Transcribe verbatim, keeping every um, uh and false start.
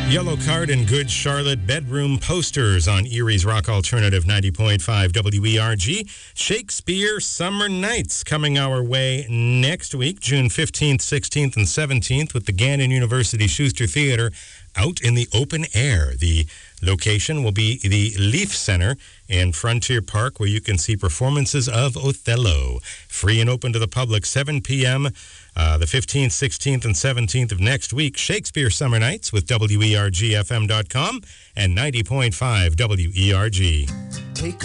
Yellow Card and Good Charlotte bedroom posters on Erie's Rock Alternative ninety point five W E R G. Shakespeare Summer Nights coming our way next week, June fifteenth, sixteenth, and seventeenth with the Gannon University Schuster Theater out in the open air. The location will be the Leaf Center in Frontier Park, where you can see performances of Othello. Free and open to the public, seven p.m. Uh, the fifteenth, sixteenth, and seventeenth of next week. Shakespeare Summer Nights with W E R G F M dot com and ninety point five W E R G. Take